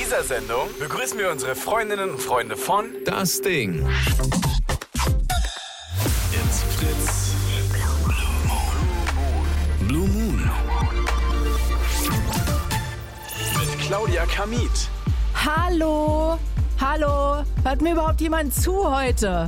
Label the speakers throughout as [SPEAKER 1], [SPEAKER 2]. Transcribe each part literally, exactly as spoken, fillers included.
[SPEAKER 1] dieser Sendung begrüßen wir unsere Freundinnen und Freunde von
[SPEAKER 2] Das Ding.
[SPEAKER 1] It's Fritz. Blue Moon. Mit Claudia Kamit.
[SPEAKER 3] Hallo, hallo, hört mir überhaupt jemand zu heute?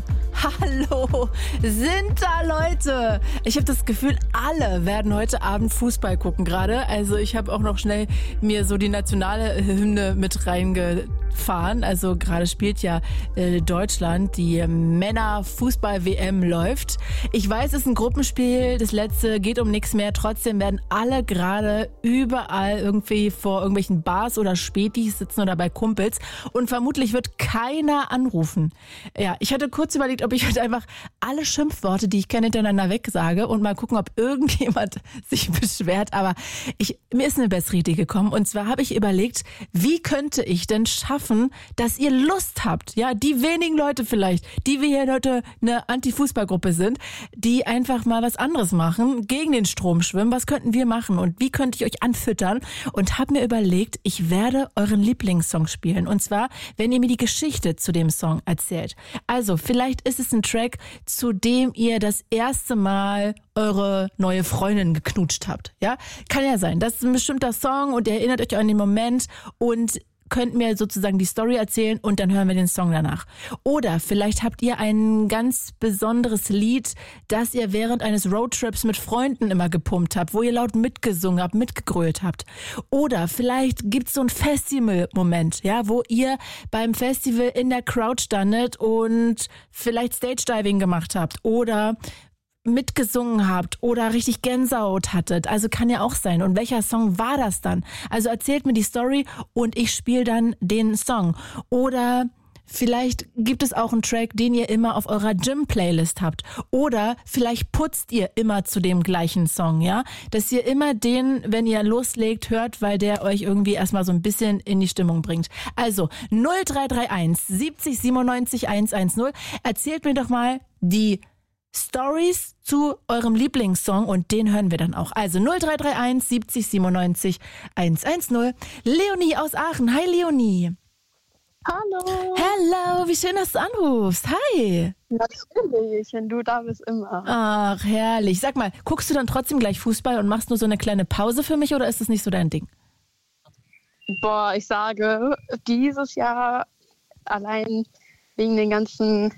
[SPEAKER 3] Hallo, sind da Leute? Ich habe das Gefühl, alle werden heute Abend Fußball gucken gerade. Also ich habe auch noch schnell mir so die nationale Hymne mit reingefahren. Also gerade spielt ja äh, Deutschland, die Männer-Fußball-W M läuft. Ich weiß, es ist ein Gruppenspiel, das letzte geht um nichts mehr. Trotzdem werden alle gerade überall irgendwie vor irgendwelchen Bars oder Spätis sitzen oder bei Kumpels. Und vermutlich wird keiner anrufen. Ja, ich hatte kurz überlegt, ob ich heute einfach alle Schimpfworte, die ich kenne, hintereinander wegsage und mal gucken, ob irgendjemand sich beschwert. Aber ich, mir ist eine bessere Idee gekommen. Und zwar habe ich überlegt, wie könnte ich denn schaffen, dass ihr Lust habt? Ja, die wenigen Leute vielleicht, die wir hier heute eine Anti-Fußballgruppe sind, die einfach mal was anderes machen, gegen den Strom schwimmen. Was könnten wir machen? Und wie könnte ich euch anfüttern? Und habe mir überlegt, ich werde euren Lieblingssong spielen. Und zwar, wenn ihr mir die Geschichte zu dem Song erzählt. Also, vielleicht ist es ein Track, zu dem ihr das erste Mal eure neue Freundin geknutscht habt. Ja, kann ja sein. Das ist ein bestimmter Song und ihr erinnert euch an den Moment und könnt mir sozusagen die Story erzählen und dann hören wir den Song danach. Oder vielleicht habt ihr ein ganz besonderes Lied, das ihr während eines Roadtrips mit Freunden immer gepumpt habt, wo ihr laut mitgesungen habt, mitgegrölt habt. Oder vielleicht gibt's so einen Festival-Moment, ja, wo ihr beim Festival in der Crowd standet und vielleicht Stage-Diving gemacht habt oder mitgesungen habt oder richtig Gänsehaut hattet. Also kann ja auch sein. Und welcher Song war das dann? Also erzählt mir die Story und ich spiele dann den Song. Oder vielleicht gibt es auch einen Track, den ihr immer auf eurer Gym-Playlist habt. Oder vielleicht putzt ihr immer zu dem gleichen Song, ja? Dass ihr immer den, wenn ihr loslegt, hört, weil der euch irgendwie erstmal so ein bisschen in die Stimmung bringt. Also null drei drei eins siebzig siebenundneunzig hundertzehn. Erzählt mir doch mal die Stories zu eurem Lieblingssong und den hören wir dann auch. Also null drei drei eins siebzig siebenundneunzig hundertzehn. Leonie aus Aachen. Hi Leonie.
[SPEAKER 4] Hallo.
[SPEAKER 3] Hello, wie schön, dass du anrufst. Hi.
[SPEAKER 4] Natürlich, wenn du da bist immer.
[SPEAKER 3] Ach, herrlich. Sag mal, guckst du dann trotzdem gleich Fußball und machst nur so eine kleine Pause für mich oder ist das nicht so dein Ding?
[SPEAKER 4] Boah, ich sage, dieses Jahr allein wegen den ganzen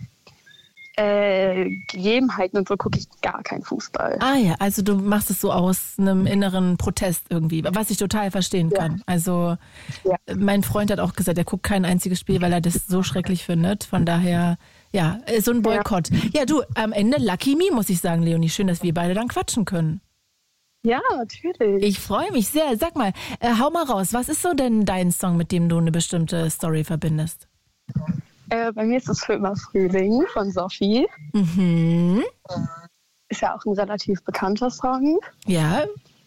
[SPEAKER 4] Äh, Gegebenheiten und so gucke ich gar keinen Fußball.
[SPEAKER 3] Ah ja, also du machst es so aus einem inneren Protest irgendwie, was ich total verstehen kann. Ja. Also ja. Mein Freund hat auch gesagt, er guckt kein einziges Spiel, weil er das so schrecklich findet. Von daher, ja, so ein Boykott. Ja, ja du, am Ende Lucky Me, muss ich sagen, Leonie. Schön, dass wir beide dann quatschen können.
[SPEAKER 4] Ja, natürlich.
[SPEAKER 3] Ich freue mich sehr. Sag mal, äh, hau mal raus, was ist so denn dein Song, mit dem du eine bestimmte Story verbindest?
[SPEAKER 4] Äh, bei mir ist es Für immer Frühling von Sophie.
[SPEAKER 3] Mhm.
[SPEAKER 4] Ist ja auch ein relativ bekannter Song.
[SPEAKER 3] Ja.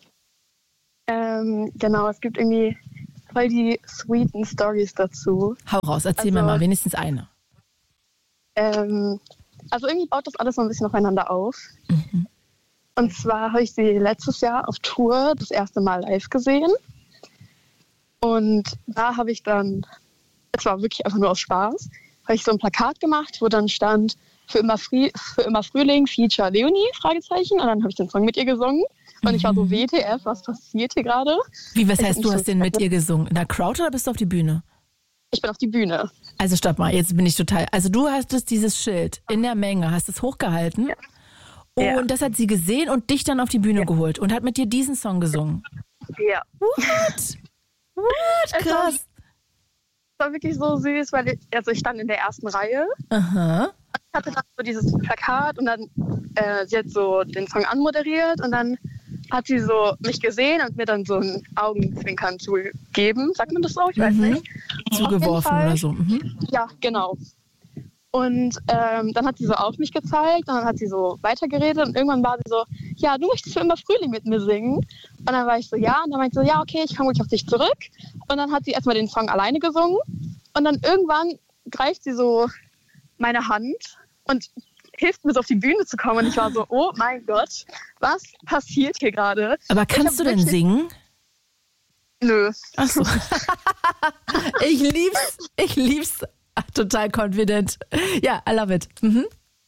[SPEAKER 4] Ähm, genau, es gibt irgendwie voll die sweeten Stories dazu.
[SPEAKER 3] Hau raus, erzähl
[SPEAKER 4] also,
[SPEAKER 3] mir mal wenigstens eine.
[SPEAKER 4] Ähm, also irgendwie baut das alles so ein bisschen aufeinander auf.
[SPEAKER 3] Mhm.
[SPEAKER 4] Und zwar habe ich sie letztes Jahr auf Tour das erste Mal live gesehen. Und da habe ich dann, es war wirklich einfach nur aus Spaß, habe ich so ein Plakat gemacht, wo dann stand, für immer, Früh, für immer Frühling, Feature Leonie, Fragezeichen. Und dann habe ich den Song mit ihr gesungen. Und mhm. ich war so, W T F, was passiert hier gerade?
[SPEAKER 3] Wie, was heißt, du hast den mit ihr gesungen? In der Crowd oder bist du auf die Bühne?
[SPEAKER 4] Ich bin auf die Bühne.
[SPEAKER 3] Also stopp mal, jetzt bin ich total, also du hast dieses Schild in der Menge, hast es hochgehalten. Ja. Und ja. das hat sie gesehen und dich dann auf die Bühne ja. geholt und hat mit dir diesen Song gesungen.
[SPEAKER 4] Ja.
[SPEAKER 3] What? What? Krass.
[SPEAKER 4] Es war wirklich so süß, weil ich, also ich stand in der ersten Reihe.
[SPEAKER 3] Aha.
[SPEAKER 4] Ich hatte dann so dieses Plakat und dann äh, sie hat so den Song anmoderiert und dann hat sie so mich gesehen und mir dann so ein Augenzwinkern zugegeben. Sagt man das so? Ich weiß
[SPEAKER 3] mhm.
[SPEAKER 4] nicht.
[SPEAKER 3] Zugeworfen oder so. Mhm.
[SPEAKER 4] Ja, genau. Und ähm, dann hat sie so auf mich gezeigt und dann hat sie so weitergeredet und irgendwann war sie so, ja, du möchtest für immer Frühling mit mir singen. Und dann war ich so, ja. Und dann meinte sie so, ja, okay, ich komme wirklich auf dich zurück. Und dann hat sie erstmal den Song alleine gesungen. Und dann irgendwann greift sie so meine Hand und hilft mir so auf die Bühne zu kommen. Und ich war so, oh mein Gott, was passiert hier gerade?
[SPEAKER 3] Aber kannst du denn singen?
[SPEAKER 4] Nö.
[SPEAKER 3] Ach so. Ich lieb's, ich lieb's. Ach, total confident. Ja, I love it. Mhm.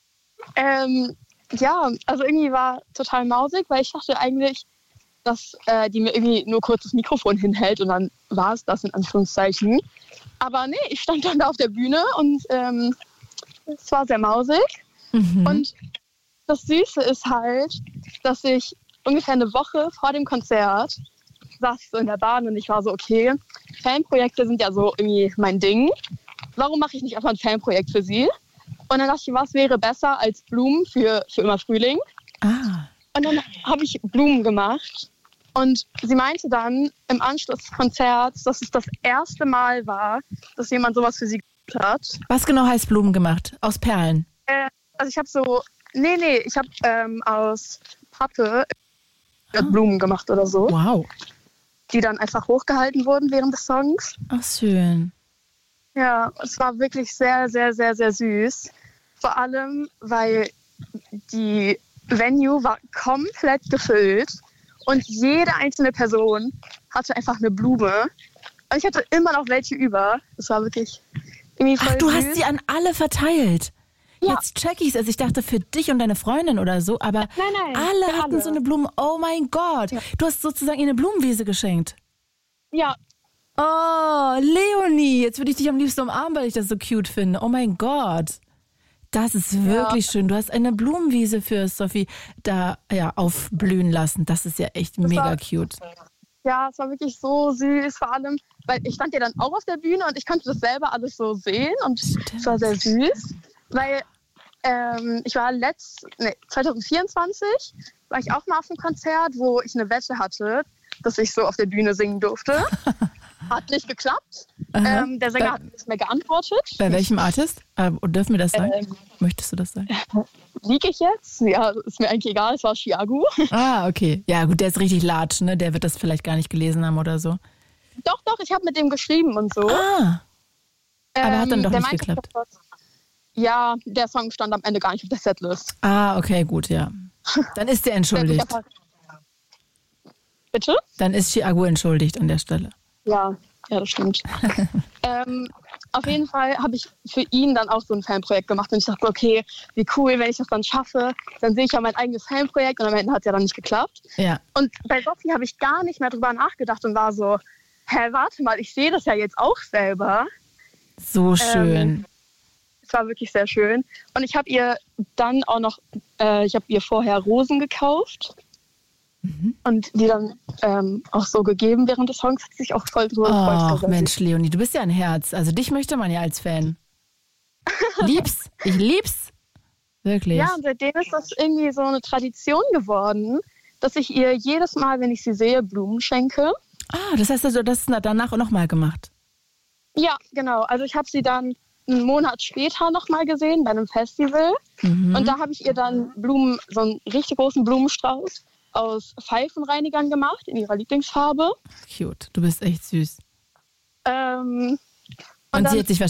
[SPEAKER 4] Ähm, ja, also irgendwie war total mausig, weil ich dachte eigentlich, dass äh, die mir irgendwie nur kurz das Mikrofon hinhält und dann war es das in Anführungszeichen. Aber nee, ich stand dann da auf der Bühne und ähm, es war sehr mausig.
[SPEAKER 3] Mhm.
[SPEAKER 4] Und das Süße ist halt, dass ich ungefähr eine Woche vor dem Konzert saß ich so in der Bahn und ich war so, okay, Fanprojekte sind ja so irgendwie mein Ding. Warum mache ich nicht einfach ein Fanprojekt für sie? Und dann dachte ich, was wäre besser als Blumen für, für immer Frühling?
[SPEAKER 3] Ah.
[SPEAKER 4] Und dann habe ich Blumen gemacht. Und sie meinte dann im Anschluss des Konzerts, dass es das erste Mal war, dass jemand sowas für sie gemacht hat.
[SPEAKER 3] Was genau heißt Blumen gemacht? Aus Perlen?
[SPEAKER 4] Äh, also ich habe so, nee, nee, ich habe ähm, aus Pappe
[SPEAKER 3] Ah.
[SPEAKER 4] Blumen gemacht oder so,
[SPEAKER 3] Wow.
[SPEAKER 4] die dann einfach hochgehalten wurden während des Songs.
[SPEAKER 3] Ach, schön.
[SPEAKER 4] Ja, es war wirklich sehr, sehr, sehr, sehr süß. Vor allem, weil die Venue war komplett gefüllt und jede einzelne Person hatte einfach eine Blume. Und ich hatte immer noch welche über. Es war wirklich irgendwie voll
[SPEAKER 3] Ach, du
[SPEAKER 4] süß.
[SPEAKER 3] hast sie an alle verteilt.
[SPEAKER 4] Ja.
[SPEAKER 3] Jetzt check ich's. Also ich dachte für dich und deine Freundin oder so, aber
[SPEAKER 4] Nein, nein,
[SPEAKER 3] alle
[SPEAKER 4] für
[SPEAKER 3] hatten
[SPEAKER 4] alle.
[SPEAKER 3] so eine Blume. Oh mein Gott.
[SPEAKER 4] Ja.
[SPEAKER 3] Du hast sozusagen ihr eine Blumenwiese geschenkt.
[SPEAKER 4] Ja,
[SPEAKER 3] Oh, Leonie, jetzt würde ich dich am liebsten umarmen, weil ich das so cute finde. Oh mein Gott. Das ist wirklich schön. Du hast eine Blumenwiese für Sophie da ja, aufblühen lassen. Das ist ja echt mega
[SPEAKER 4] war-
[SPEAKER 3] cute.
[SPEAKER 4] ja, es war wirklich so süß. Vor allem, weil ich stand ja dann auch auf der Bühne und ich konnte das selber alles so sehen. Und es war sehr süß. Weil ähm, ich war letzt, nee, zwanzig vierundzwanzig war ich auch mal auf einem Konzert, wo ich eine Wette hatte, dass ich so auf der Bühne singen durfte. Hat nicht geklappt.
[SPEAKER 3] Aha.
[SPEAKER 4] Ähm, der Sänger
[SPEAKER 3] Bei-
[SPEAKER 4] hat nicht mehr geantwortet.
[SPEAKER 3] Bei welchem Artist? Äh, dürfen wir das sagen?
[SPEAKER 4] Ähm,
[SPEAKER 3] Möchtest du das sagen?
[SPEAKER 4] Liege ich jetzt? Ja, ist mir eigentlich egal. Es war Chiago.
[SPEAKER 3] Ah, okay. Ja, gut, der ist richtig latsch, ne? Der wird das vielleicht gar nicht gelesen haben oder so.
[SPEAKER 4] Doch, doch, ich habe mit dem geschrieben und so.
[SPEAKER 3] Ah, aber hat dann doch
[SPEAKER 4] der
[SPEAKER 3] nicht
[SPEAKER 4] meinte,
[SPEAKER 3] geklappt.
[SPEAKER 4] dass das- Ja, der Song stand am Ende gar nicht auf der Setlist.
[SPEAKER 3] ah, okay, gut, ja. Dann ist der entschuldigt.
[SPEAKER 4] Bitte?
[SPEAKER 3] Dann ist Chiago entschuldigt an der Stelle.
[SPEAKER 4] Ja, ja, das stimmt. ähm, auf jeden Fall habe ich für ihn dann auch so ein Fanprojekt gemacht und ich dachte, okay, wie cool, wenn ich das dann schaffe, dann sehe ich ja mein eigenes Fanprojekt und am Ende hat es ja dann nicht geklappt.
[SPEAKER 3] Ja.
[SPEAKER 4] Und bei Sophie habe ich gar nicht mehr drüber nachgedacht und war so, hä, warte mal, ich sehe das ja jetzt auch selber.
[SPEAKER 3] So schön.
[SPEAKER 4] Ähm, Es war wirklich sehr schön. Und ich habe ihr dann auch noch, äh, ich habe ihr vorher Rosen gekauft.
[SPEAKER 3] Mhm.
[SPEAKER 4] Und die dann ähm, auch so gegeben während des Songs, hat sie sich auch voll drüber gefreut.
[SPEAKER 3] Ach,
[SPEAKER 4] Das war
[SPEAKER 3] Mensch, Leonie, du bist ja ein Herz. Also dich möchte man ja als Fan. Lieb's. Ich lieb's. Wirklich.
[SPEAKER 4] Ja, und seitdem ist das irgendwie so eine Tradition geworden, dass ich ihr jedes Mal, wenn ich sie sehe, Blumen schenke.
[SPEAKER 3] Ah, das heißt, also, das ist danach auch nochmal gemacht.
[SPEAKER 4] Ja, genau. Also ich habe sie dann einen Monat später nochmal gesehen bei einem Festival.
[SPEAKER 3] Mhm.
[SPEAKER 4] Und da habe ich ihr dann Blumen, so einen richtig großen Blumenstrauß aus Pfeifenreinigern gemacht, in ihrer Lieblingsfarbe.
[SPEAKER 3] Cute. Du bist echt süß.
[SPEAKER 4] Ähm,
[SPEAKER 3] Und,
[SPEAKER 4] dann
[SPEAKER 3] sie hat sich
[SPEAKER 4] habe